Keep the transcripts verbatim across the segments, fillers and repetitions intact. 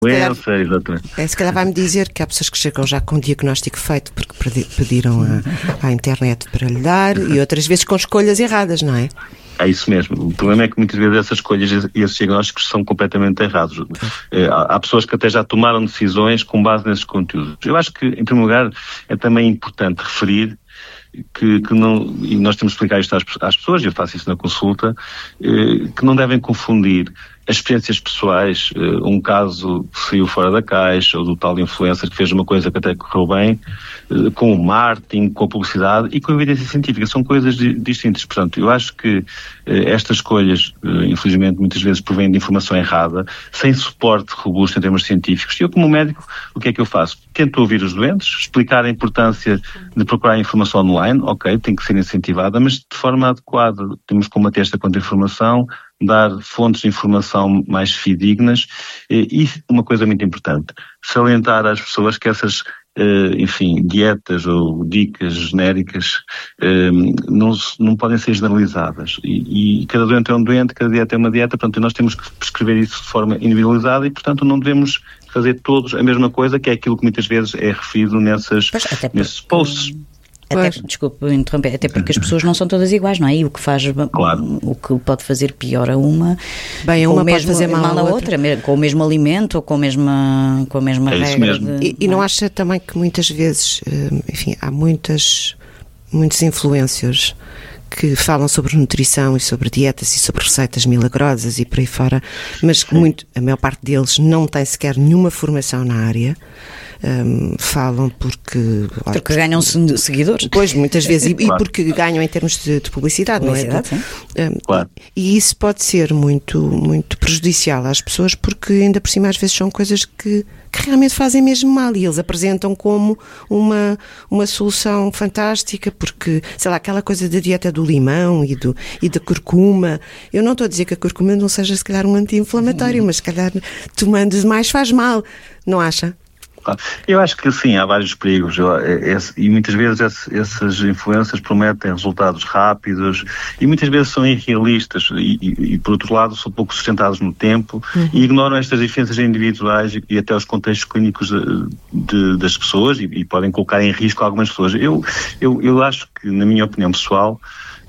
doença, exatamente. É, se calhar vai-me dizer que há pessoas que chegam já com o diagnóstico feito porque pediram a, à internet para lhe dar e outras vezes com escolhas erradas, não é? É isso mesmo. O problema é que muitas vezes essas escolhas e esses diagnósticos são completamente errados. Há pessoas que até já tomaram decisões com base nesses conteúdos. Eu acho que, em primeiro lugar, é também importante referir que, que não, e nós temos de explicar isto às, às pessoas, e eu faço isso na consulta, que não devem confundir as experiências pessoais, um caso que saiu fora da caixa, ou do tal influencer que fez uma coisa que até correu bem, com o marketing, com a publicidade e com a evidência científica. São coisas distintas. Portanto, eu acho que estas escolhas, infelizmente, muitas vezes provêm de informação errada, sem suporte robusto em termos científicos. E eu, como médico, o que é que eu faço? Tento ouvir os doentes, explicar a importância de procurar informação online, ok, tem que ser incentivada, mas de forma adequada. Temos que combater esta contra-informação, dar fontes de informação mais fidedignas e, uma coisa muito importante, salientar às pessoas que essas, enfim, dietas ou dicas genéricas não, não podem ser generalizadas e, e cada doente é um doente, cada dieta é uma dieta, portanto nós temos que prescrever isso de forma individualizada e, portanto, não devemos fazer todos a mesma coisa, que é aquilo que muitas vezes é referido nessas, pois, até nesses posts. Até, desculpe interromper, até porque as pessoas não são todas iguais, não é? E o que faz, claro, o que pode fazer pior a uma, bem, a uma mesmo, pode fazer mal, mal a outra, outra, com o mesmo alimento ou com a mesma, com a mesma é regra. De, e, e não acha também que muitas vezes, enfim, há muitas, muitos influencers que falam sobre nutrição e sobre dietas e sobre receitas milagrosas e por aí fora, mas que muito, a maior parte deles não tem sequer nenhuma formação na área. Um, falam porque... Porque ganham seguidores. Pois, muitas vezes, e, claro, e porque ganham em termos de, de publicidade, publicidade, não é? Um, claro. E isso pode ser muito, muito prejudicial às pessoas, porque ainda por cima às vezes são coisas que, que realmente fazem mesmo mal e eles apresentam como uma, uma solução fantástica, porque, sei lá, aquela coisa da dieta do limão e, do, e da curcuma. Eu não estou a dizer que a curcuma não seja se calhar um anti-inflamatório, mas se calhar tomando demais faz mal, não acha? Eu acho que sim, há vários perigos e muitas vezes essas influências prometem resultados rápidos e muitas vezes são irrealistas e, e, e por outro lado são pouco sustentados no tempo, uhum, e ignoram estas diferenças individuais e, e até os contextos clínicos de, de, das pessoas e, e podem colocar em risco algumas pessoas. Eu, eu, eu acho que, na minha opinião pessoal,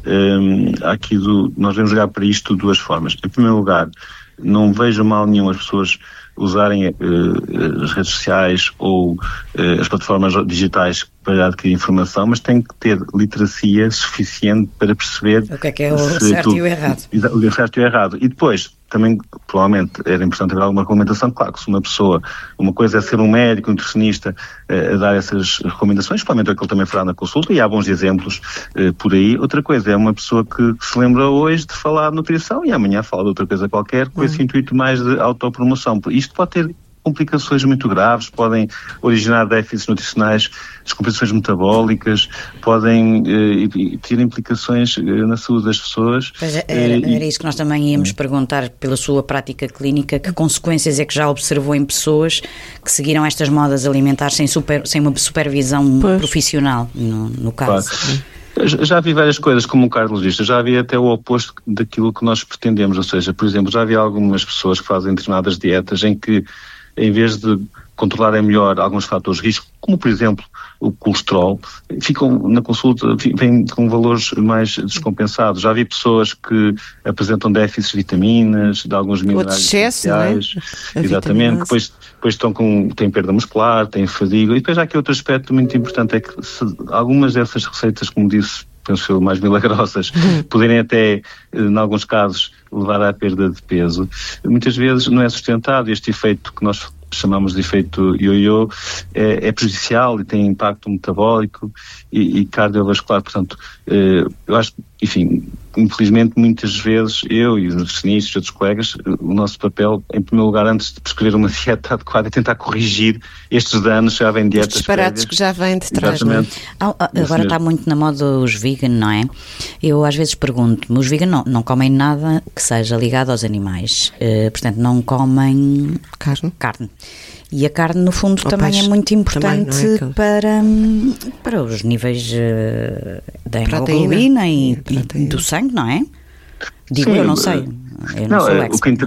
hum, aqui do, nós devemos olhar para isto de duas formas. Em primeiro lugar, não vejo mal nenhum as pessoas usarem uh, as redes sociais ou uh, as plataformas digitais para adquirir informação, mas tem que ter literacia suficiente para perceber o que é que é o certo tu, e o errado. O certo e o errado. E depois, também, provavelmente, era importante haver alguma recomendação. Claro que se uma pessoa, uma coisa é ser um médico, um nutricionista, uh, a dar essas recomendações, provavelmente é o que ele também fará na consulta, e há bons exemplos uh, por aí. Outra coisa é uma pessoa que, que se lembra hoje de falar de nutrição e amanhã fala de outra coisa qualquer, com uhum. esse intuito mais de autopromoção. Isto pode ter complicações muito graves, podem originar déficits nutricionais, descompensações metabólicas, podem eh, ter implicações eh, na saúde das pessoas. Pois era, era isso que nós também íamos perguntar, pela sua prática clínica, que consequências é que já observou em pessoas que seguiram estas modas alimentares sem, super, sem uma supervisão pois. profissional, no, no caso. Claro. Já vi várias coisas como um cardiologista, já havia até o oposto daquilo que nós pretendemos, ou seja, por exemplo, já havia algumas pessoas que fazem determinadas dietas em que, em vez de controlarem melhor alguns fatores de risco, como por exemplo o colesterol, ficam na consulta, vêm com valores mais descompensados. Já vi pessoas que apresentam déficits de vitaminas, de alguns minerais essenciais, é? Exatamente, depois, depois estão com, têm perda muscular, têm fadiga, e depois há aqui outro aspecto muito importante, é que se algumas dessas receitas, como disse, penso eu, mais milagrosas, uhum. poderem até, em alguns casos, levar à perda de peso, muitas vezes não é sustentado. Este efeito que nós chamamos de efeito ioiô é, é prejudicial e tem impacto metabólico e, e cardiovascular. Portanto, eh, eu acho, enfim, infelizmente muitas vezes eu e os nutricionistas e outros colegas, o nosso papel, em primeiro lugar, antes de prescrever uma dieta adequada, é tentar corrigir estes danos, já vêm dietas disparates que já vêm de trás. Exatamente. Ah, agora está muito na moda os vegan, não é? Eu às vezes pergunto-me, os vegan não, não comem nada que seja ligado aos animais, uh, portanto não comem carne. carne. E a carne, no fundo, Ou também peixe. é muito importante é aquele... para, para os níveis uh, da hemoglobina e, e do sangue, não é? Digo, Sim, eu não sei. Eu não, não sou expert, o que inter...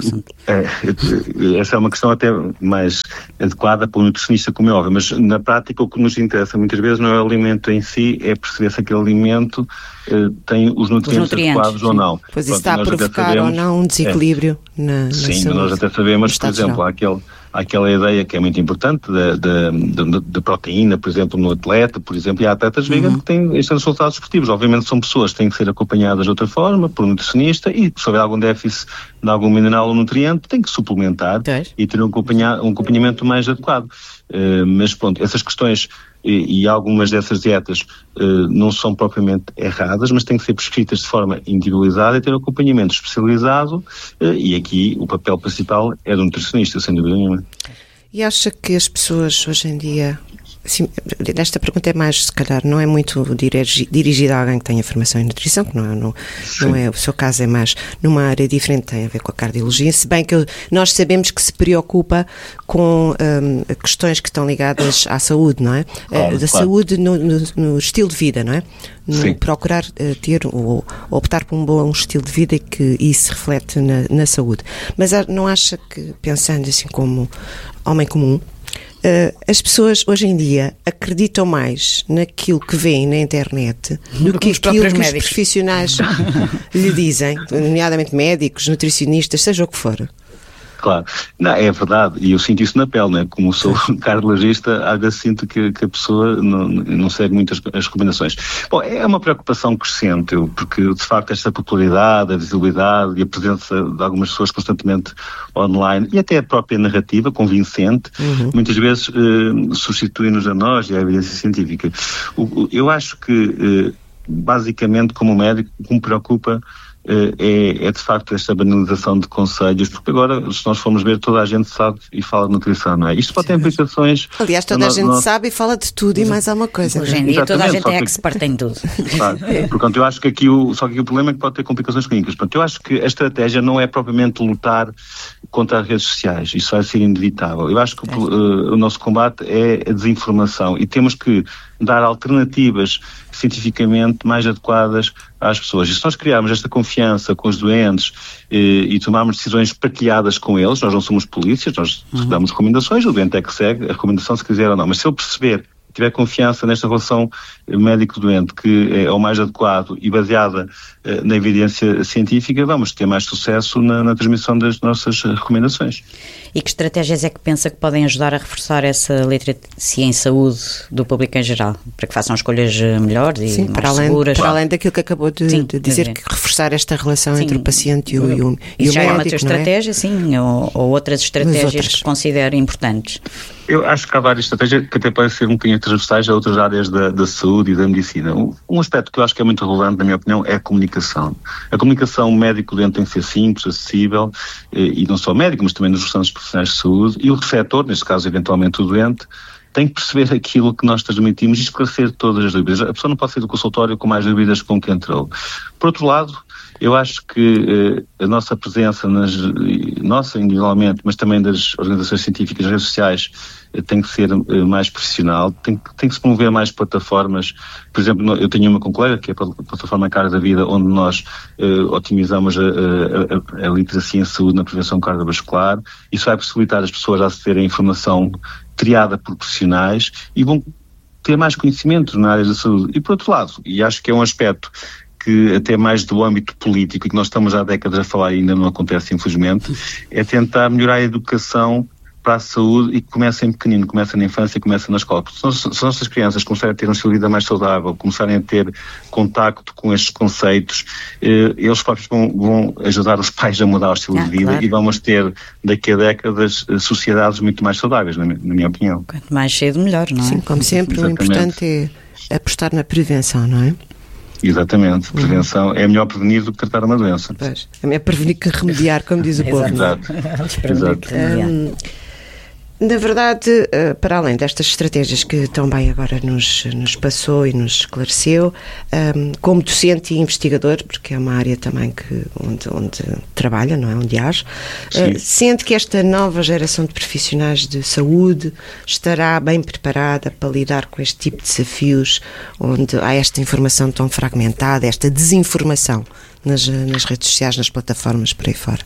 é, essa é uma questão até mais adequada para o nutricionista, como é óbvio, mas na prática o que nos interessa muitas vezes não é o alimento em si, é perceber se aquele alimento eh, tem os nutrientes, os nutrientes adequados sim. ou não. Pois isso está a provocar sabemos, ou não um desequilíbrio é, na, na Sim, saúde, nós até sabemos, por exemplo, há aquele... Há aquela ideia que é muito importante da, da, da, da proteína, por exemplo, no atleta, por exemplo, e há atletas veganos uhum. que têm estes resultados esportivos. Obviamente são pessoas que têm que ser acompanhadas de outra forma, por um nutricionista, e se houver algum déficit de algum mineral ou nutriente, tem que suplementar okay. e ter um, um acompanhamento mais adequado. Uh, mas pronto, essas questões e, e algumas dessas dietas uh, não são propriamente erradas, mas têm que ser prescritas de forma individualizada e ter um acompanhamento especializado uh, e aqui o papel principal é do nutricionista, sem dúvida nenhuma. E acha que as pessoas hoje em dia, assim, esta pergunta é mais, se calhar, não é muito dirigida a alguém que tenha formação em nutrição, que não é, não, não é, o seu caso é mais numa área diferente, tem a ver com a cardiologia, se bem que nós sabemos que se preocupa com um, questões que estão ligadas à saúde, não é? Claro, da claro. saúde no, no, no estilo de vida, não é? No procurar uh, ter ou optar por um bom estilo de vida e que isso reflete na, na saúde. Mas não acha que, pensando assim como homem comum, Uh, as pessoas hoje em dia acreditam mais naquilo que veem na internet do que aquilo que os profissionais lhe dizem, nomeadamente médicos, nutricionistas, seja o que for? Claro, não, é verdade, e eu sinto isso na pele, né? Como sou cardiologista, às vezes sinto que, que a pessoa não, não segue muitas as recomendações. Bom, é uma preocupação crescente, porque de facto esta popularidade, a visibilidade e a presença de algumas pessoas constantemente online e até a própria narrativa convincente, uhum. muitas vezes eh, substitui-nos a nós e a evidência científica. O, eu acho que, eh, basicamente, como médico, o que me preocupa É, é de facto esta banalização de conselhos, porque agora, se nós formos ver, toda a gente sabe e fala de nutrição, não é? Isto pode ter implicações... Aliás, toda a gente nós... sabe e fala de tudo e mais alguma coisa. Hoje em dia toda a gente é expert em tudo. Claro, portanto, eu acho que aqui o, só que o problema é que pode ter complicações clínicas. Portanto, eu acho que a estratégia não é propriamente lutar contra as redes sociais, isso vai ser inevitável. Eu acho que o, uh, o nosso combate é a desinformação e temos que dar alternativas cientificamente mais adequadas às pessoas. E se nós criarmos esta confiança com os doentes e, e tomarmos decisões partilhadas com eles, nós não somos polícias, nós uhum. damos recomendações, o doente é que segue a recomendação se quiser ou não, mas se ele perceber, tiver confiança nesta relação médico-doente que é o mais adequado e baseada eh, na evidência científica, vamos ter mais sucesso na, na transmissão das nossas recomendações. E que estratégias é que pensa que podem ajudar a reforçar essa literacia em saúde do público em geral? Para que façam escolhas melhores e Sim, mais para além, seguras? Para além daquilo que acabou de, sim, de dizer, que reforçar esta relação sim. entre o paciente e o, e o, e o já médico, é uma tua estratégia, é? sim, ou, ou outras estratégias outras. que considero importantes? Eu acho que há várias estratégias que até podem ser um bocadinho transversais a outras áreas da, da saúde e da medicina. Um, um aspecto que eu acho que é muito relevante, na minha opinião, é a comunicação. A comunicação médico-doente tem que ser simples, acessível, e, e não só médico, mas também nos restantes profissionais de saúde, e o receptor, neste caso eventualmente o doente, tem que perceber aquilo que nós transmitimos e esclarecer todas as dúvidas. A pessoa não pode sair do consultório com mais dúvidas com que entrou. Por outro lado, eu acho que eh, a nossa presença, nas, nossa individualmente, mas também das organizações científicas, das redes sociais, eh, tem que ser eh, mais profissional, tem, tem que se promover mais plataformas. Por exemplo, eu tenho uma com colega, que é a plataforma Cara da Vida, onde nós eh, otimizamos a, a, a, a literacia em saúde na prevenção cardiovascular. Isso vai possibilitar as pessoas a acederem à informação triada por profissionais e vão ter mais conhecimento na área da saúde. E por outro lado, e acho que é um aspecto que até mais do âmbito político, e que nós estamos há décadas a falar e ainda não acontece infelizmente, é tentar melhorar a educação para a saúde e que começa em pequenino, começa na infância, começa na escola. Porque se as nossas crianças começarem a ter um estilo de vida mais saudável, começarem a ter contacto com estes conceitos, eh, eles próprios vão, vão ajudar os pais a mudar o estilo ah, de vida claro. E vamos ter daqui a décadas sociedades muito mais saudáveis, na minha, na minha opinião. Quanto mais cedo melhor, não é? Sim, como sempre, Exatamente. O importante é apostar na prevenção, não é? Exatamente, prevenção uhum. é melhor prevenir do que tratar uma doença. Pois, é melhor prevenir que remediar, como diz o povo. Exato. Exato. Um, Na verdade, para além destas estratégias que tão bem agora nos, nos passou e nos esclareceu, como docente e investigador, porque é uma área também que, onde, onde trabalha, não é? Onde age, Sim. sente que esta nova geração de profissionais de saúde estará bem preparada para lidar com este tipo de desafios, onde há esta informação tão fragmentada, esta desinformação nas, nas redes sociais, nas plataformas, por aí fora?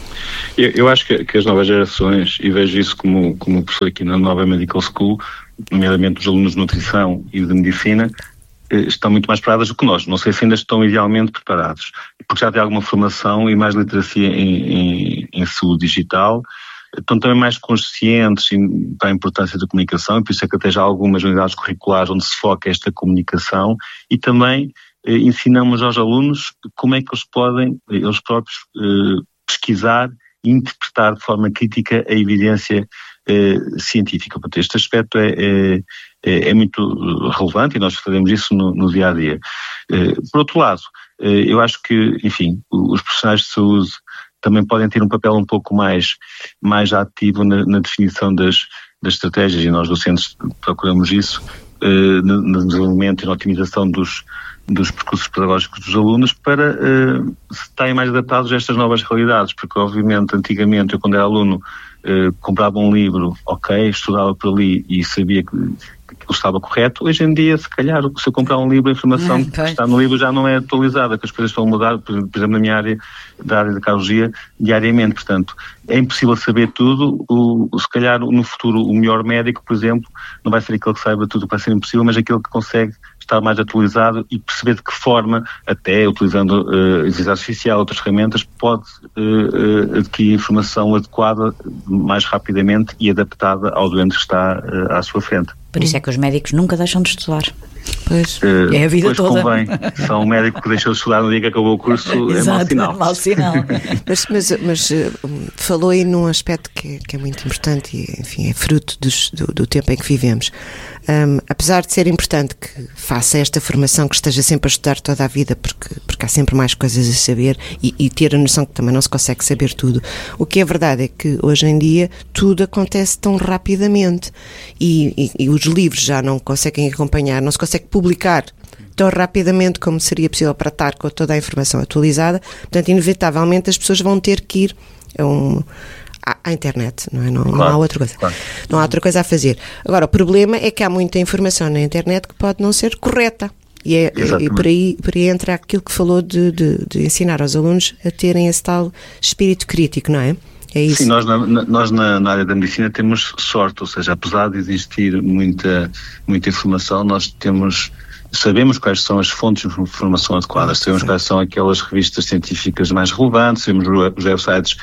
Eu, eu acho que, que as novas gerações, e vejo isso como, como professor aqui na nova Medical School, nomeadamente os alunos de nutrição e de medicina, estão muito mais preparadas do que nós. Não sei se ainda estão idealmente preparados, porque já têm alguma formação e mais literacia em, em, em saúde digital, estão também mais conscientes da importância da comunicação, e por isso é que até já há algumas unidades curriculares onde se foca esta comunicação, e também eh, ensinamos aos alunos como é que eles podem, eles próprios, eh, pesquisar e interpretar de forma crítica a evidência eh, científica. Portanto, este aspecto é, é, é muito relevante e nós fazemos isso no, no dia a dia. Eh, por outro lado, eh, eu acho que, enfim, os profissionais de saúde também podem ter um papel um pouco mais, mais ativo na, na definição das, das estratégias, e nós docentes procuramos isso, eh, no, no desenvolvimento e na otimização dos dos percursos pedagógicos dos alunos para uh, estarem mais adaptados a estas novas realidades, porque obviamente antigamente eu quando era aluno uh, comprava um livro, ok, estudava por ali e sabia que, que aquilo estava correto. Hoje em dia, se calhar, se eu comprar um livro, a informação okay. que está no livro já não é atualizada, que as coisas estão a mudar, por exemplo, na minha área, da área da cardiologia, diariamente. Portanto, é impossível saber tudo. O, o, se calhar, no futuro, o melhor médico, por exemplo, não vai ser aquele que saiba tudo, vai ser impossível, mas aquele que consegue estar mais atualizado e perceber de que forma, até utilizando uh, inteligência artificial, outras ferramentas, pode uh, uh, adquirir informação adequada mais rapidamente e adaptada ao doente que está uh, à sua frente. Por isso é que os médicos nunca deixam de estudar. Pois, uh, é a vida pois toda. Convém. Se há um médico que deixou de estudar no dia que acabou o curso, Exato, é mau sinal. É mau sinal. mas mas, mas uh, falou aí num aspecto que, que é muito importante e, enfim, é fruto dos, do, do tempo em que vivemos. Um, apesar de ser importante que faça esta formação, que esteja sempre a estudar toda a vida, porque, porque há sempre mais coisas a saber e, e ter a noção que também não se consegue saber tudo. O que é verdade é que hoje em dia tudo acontece tão rapidamente e, e, e os livros já não conseguem acompanhar, não se consegue publicar tão rapidamente como seria possível para estar com toda a informação atualizada. Portanto, inevitavelmente as pessoas vão ter que ir a um... à internet, não é? Não, claro, não há outra coisa. Claro. Não há outra coisa a fazer. Agora, o problema é que há muita informação na internet que pode não ser correta. E, é, e por, aí, por aí entra aquilo que falou de, de, de ensinar aos alunos a terem esse tal espírito crítico, não é? É isso. Sim, nós, na, nós na, na área da medicina temos sorte, ou seja, apesar de existir muita, muita informação, nós temos... Sabemos quais são as fontes de informação adequadas, sabemos quais são aquelas revistas científicas mais relevantes, sabemos os websites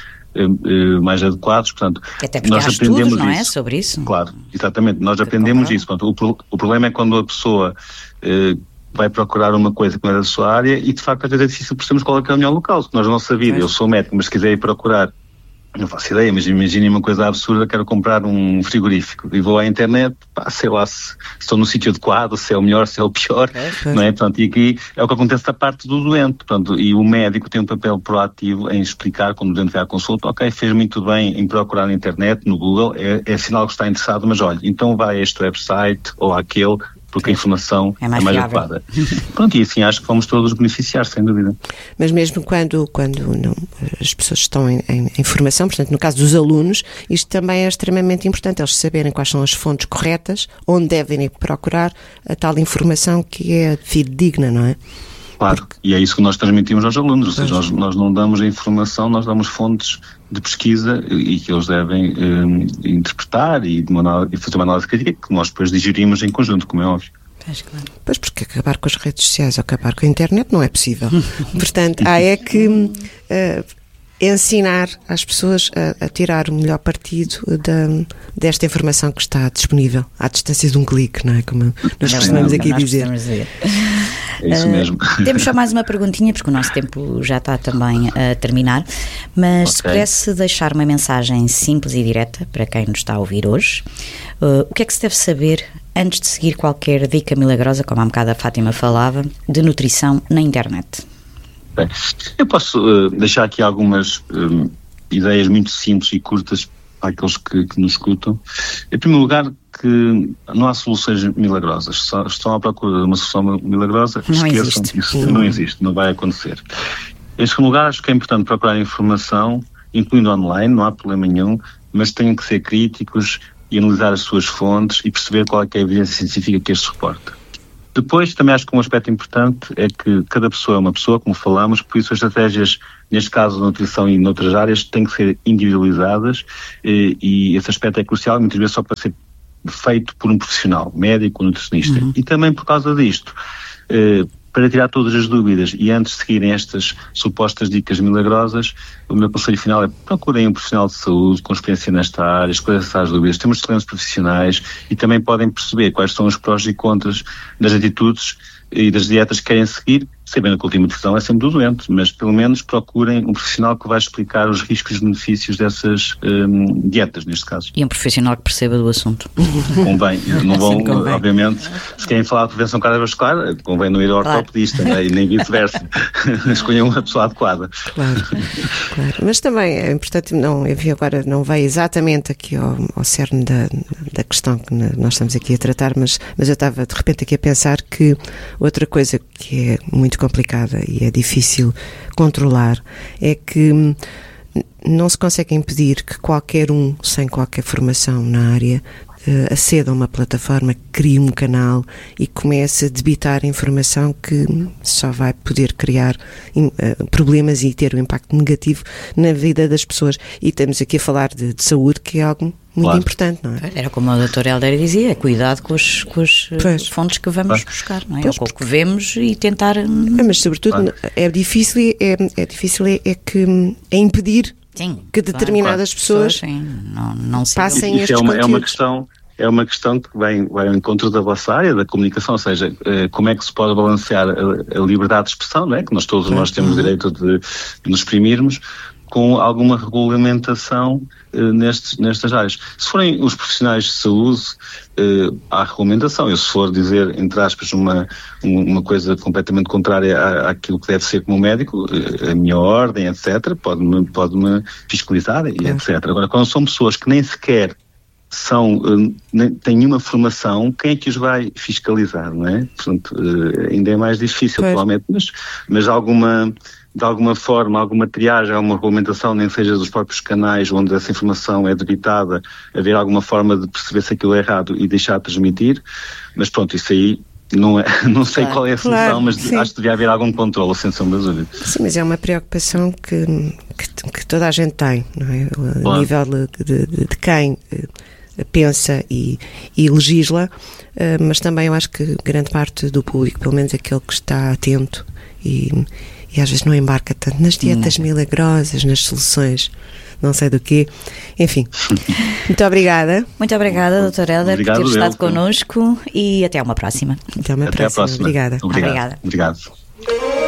mais adequados, portanto, até porque nós há aprendemos estudos, não é, isso. sobre isso. Claro, exatamente, nós aprendemos isso. Portanto, o, o problema é quando a pessoa eh, vai procurar uma coisa que não é da sua área e de facto às vezes é difícil percebermos qual é, que é o melhor local. Se nós na nossa vida, eu sou médico, mas se quiser ir procurar, não faço ideia, mas imaginem uma coisa absurda, quero comprar um frigorífico e vou à internet, pá, sei lá se, se estou no sítio adequado, se é o melhor, se é o pior, é, não é? Portanto, e aqui é o que acontece da parte do doente, portanto, e o médico tem um papel proativo em explicar quando o doente vai à consulta, ok, fez muito bem em procurar na internet, no Google, é, é sinal que está interessado, mas olha, então vai a este website ou àquele, porque a informação é mais, é mais adequada. Pronto, e assim acho que vamos todos beneficiar, sem dúvida. Mas mesmo quando, quando não, as pessoas estão em, em, em formação, portanto, no caso dos alunos, isto também é extremamente importante, eles saberem quais são as fontes corretas, onde devem ir procurar a tal informação que é fidedigna, não é? Claro, porque... e é isso que nós transmitimos aos alunos, ou seja, nós, nós não damos a informação, nós damos fontes de pesquisa e que eles devem um, interpretar e, de uma, e fazer uma análise crítica que nós depois digerimos em conjunto, como é óbvio. Pois, claro. Pois, porque acabar com as redes sociais ou acabar com a internet não é possível. Portanto, há é que uh, ensinar as pessoas a, a tirar o melhor partido da, desta informação que está disponível à distância de um clique, não é? Como nós costumamos aqui dizer. É isso mesmo. Uh, temos só mais uma perguntinha, porque o nosso tempo já está também a terminar, mas okay. Se pudesse deixar uma mensagem simples e direta para quem nos está a ouvir hoje, uh, o que é que se deve saber antes de seguir qualquer dica milagrosa, como há um bocado a Fátima falava, de nutrição na internet? Bem, eu posso uh, deixar aqui algumas uh, ideias muito simples e curtas para aqueles que, que nos escutam. Em primeiro lugar, que não há soluções milagrosas. Só, estão à procura de uma solução milagrosa, não esqueçam existe. que isso não existe, não vai acontecer. Em segundo lugar, acho que é importante procurar informação, incluindo online, não há problema nenhum, mas têm que ser críticos e analisar as suas fontes e perceber qual é, que é a evidência científica que este reporta. Depois, também acho que um aspecto importante é que cada pessoa é uma pessoa, como falamos, por isso as estratégias, neste caso da nutrição e noutras áreas, têm que ser individualizadas e, e esse aspecto é crucial, muitas vezes só para ser feito por um profissional, médico, nutricionista. Uhum. E também por causa disto, eh, para tirar todas as dúvidas e antes de seguirem estas supostas dicas milagrosas, o meu conselho final é procurem um profissional de saúde com experiência nesta área, esclarecer as dúvidas. Temos excelentes profissionais e também podem perceber quais são os prós e contras das atitudes e das dietas que querem seguir, sabendo que a última decisão é sempre do doente, mas pelo menos procurem um profissional que vai explicar os riscos e benefícios dessas hum, dietas, neste caso. E um profissional que perceba do assunto. Convém, não vão, convém. Obviamente, se querem falar de prevenção cardiovascular, convém não ir ao ortopedista, claro. Né? E nem vice-versa. Escolham uma pessoa adequada. Claro, claro. Mas também é importante, não, enfim, agora não vai exatamente aqui ao, ao cerne da, da questão que nós estamos aqui a tratar, mas, mas eu estava de repente aqui a pensar que outra coisa que é muito complicada e é difícil controlar é que não se consegue impedir que qualquer um, sem qualquer formação na área, uh, aceda a uma plataforma, crie um canal e comece a debitar informação que só vai poder criar uh, problemas e ter um impacto negativo na vida das pessoas. E estamos aqui a falar de, de saúde, que é algo muito claro. Importante, não é? Era como a doutora Helder dizia, cuidado com as, com as fontes que vamos buscar, não é? Pois, ou com o que vemos e tentar... É, mas sobretudo claro. é difícil, é, é, difícil é, é que é impedir sim, que determinadas claro. pessoas, pessoas sim, não, não passem isso estes é uma, conteúdos. É uma questão... É uma questão que vem, vai ao encontro da vossa área, da comunicação, ou seja, como é que se pode balancear a, a liberdade de expressão, não é? Que nós todos nós temos uhum. direito de, de nos exprimirmos, com alguma regulamentação uh, nestes, nestas áreas. Se forem os profissionais de saúde, uh, há regulamentação. Eu, se for dizer, entre aspas, uma, uma coisa completamente contrária à, àquilo que deve ser como médico, uh, a minha ordem, etcétera, pode-me, pode-me fiscalizar e é. etcétera. Agora, quando são pessoas que nem sequer são, uh, nem, têm nenhuma formação, quem é que os vai fiscalizar, não é? Portanto, uh, ainda é mais difícil, pois. Provavelmente, mas, mas alguma... de alguma forma, alguma triagem, alguma regulamentação, nem seja dos próprios canais onde essa informação é debitada, haver alguma forma de perceber se aquilo é errado e deixar de transmitir, mas pronto, isso aí não, é, não sei claro, qual é a solução, claro, mas sim. Acho que devia haver algum controle, sem sombra de dúvida. Sim, mas é uma preocupação que, que, que toda a gente tem, não é? A claro. Nível de, de, de quem pensa e, e legisla, mas também eu acho que grande parte do público, pelo menos aquele que está atento e e às vezes não embarca tanto nas dietas não. milagrosas, nas soluções, não sei do quê. Enfim, muito obrigada. Muito obrigada, doutora Helder, por ter estado connosco e até uma próxima. Até uma até próxima. próxima. Obrigada. Obrigado. Obrigada. Obrigado.